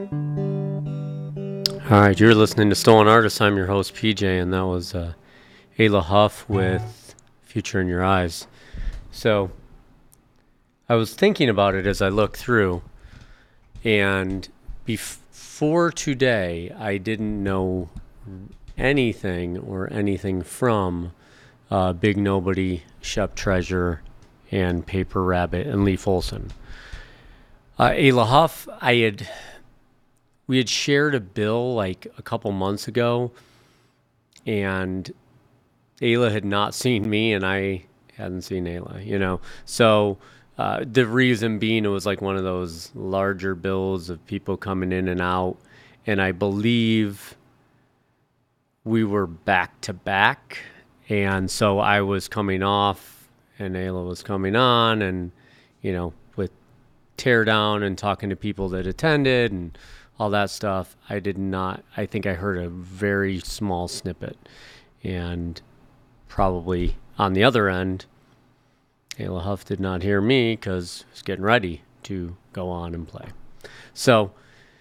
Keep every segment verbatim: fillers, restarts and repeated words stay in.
All right, you're listening to Stolen Artists. I'm your host, P J, and that was uh, Ayla Huff with Future in Your Eyes. So I was thinking about it as I looked through, and before today, I didn't know anything or anything from uh, Big Nobody, Shep Treasure, and Paper Rabbit, and Leif Olson. Uh, Ayla Huff, I had... We had shared a bill like a couple months ago, and Ayla had not seen me, and I hadn't seen Ayla, you know. So uh, the reason being, it was like one of those larger bills of people coming in and out, and I believe we were back to back, and so I was coming off, and Ayla was coming on, and you know, with teardown and talking to people that attended and all that stuff, I did not, I think I heard a very small snippet. And probably on the other end, Ayla Huff did not hear me because I was getting ready to go on and play. So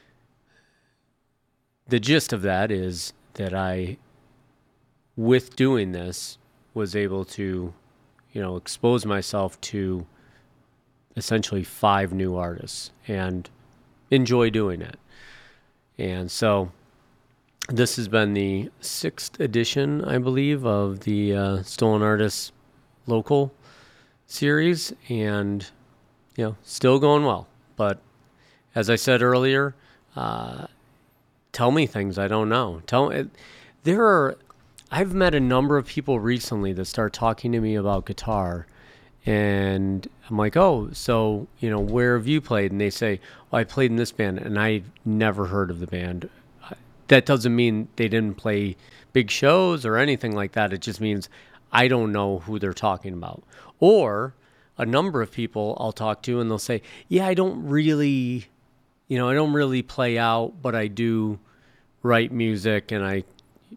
the gist of that is that I, with doing this, was able to, you know, expose myself to essentially five new artists and enjoy doing it. And so this has been the sixth edition, I believe, of the uh, Stolen Artists local series, and, you know, still going well. But as I said earlier, uh, tell me things I don't know. Tell it, there are, I've met a number of people recently that start talking to me about guitar, and I'm like, oh, so, you know, where have you played? And they say, oh, I played in this band, and I never heard of the band. That doesn't mean they didn't play big shows or anything like that. It just means I don't know who they're talking about. Or a number of people I'll talk to, and they'll say, yeah, I don't really, you know, I don't really play out, but I do write music, and I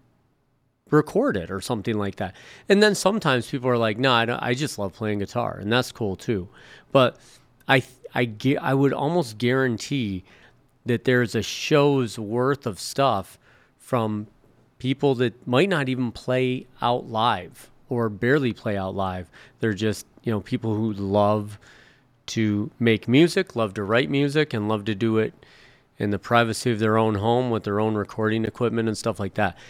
record it or something like that. And then sometimes people are like, no, I, don't, I just love playing guitar, and that's cool too. But I, I, I would almost guarantee that there's a show's worth of stuff from people that might not even play out live or barely play out live. They're just, you know, people who love to make music, love to write music, and love to do it in the privacy of their own home with their own recording equipment and stuff like that.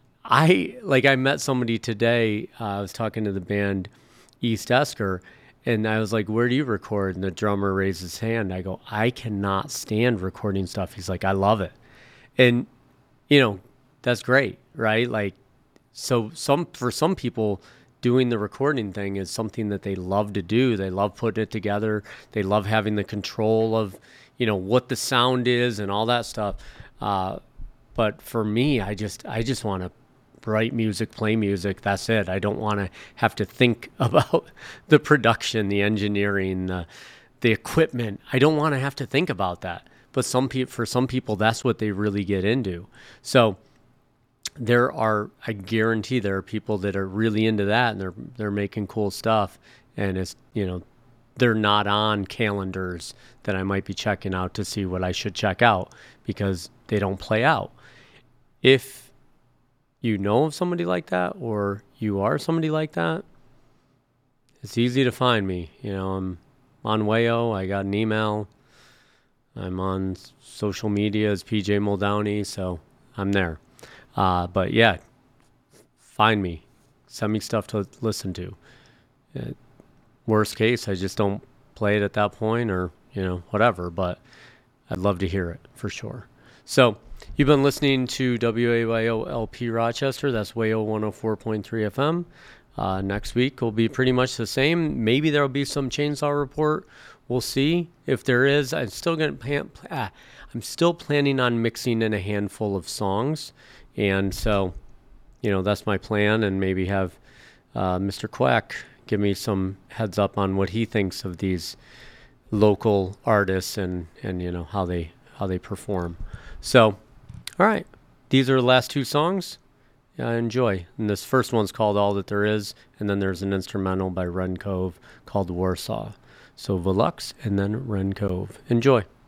I like I met somebody today. Uh, I was talking to the band East Esker, and I was like, where do you record? And the drummer raised his hand. I go, I cannot stand recording stuff. He's like, I love it. And, you know, that's great, right? Like, so some for some people, doing the recording thing is something that they love to do. They love putting it together. They love having the control of, you know, what the sound is and all that stuff. Uh, but for me, I just I just want to write music, play music. That's it. I don't want to have to think about the production, the engineering, the, the equipment. I don't want to have to think about that. But some people, for some people, that's what they really get into. So there are, I guarantee there are people that are really into that, and they're they're making cool stuff. And it's, you know, they're not on calendars that I might be checking out to see what I should check out because they don't play out. If you know of somebody like that, or you are somebody like that, it's easy to find me. You know, I'm on Wayo. I got an email. I'm on social media as P J Muldowney, so I'm there. Uh, but yeah, find me. Send me stuff to listen to. Uh, worst case, I just don't play it at that point, or, you know, whatever. But I'd love to hear it for sure. So you've been listening to W A Y O L P Rochester. That's Wayo one oh four point three F M. Uh, next week will be pretty much the same. Maybe there will be some Chainsaw Report. We'll see. If there is, I'm still going to ah, I'm still planning on mixing in a handful of songs, and so, you know, that's my plan. And maybe have uh, Mister Quack give me some heads up on what he thinks of these local artists and and you know how they how they perform. So, all right, these are the last two songs. Yeah, enjoy. And this first one's called All That There Is, and then there's an instrumental by Ren Cove called Warsaw. So Velux and then Ren Cove. Enjoy.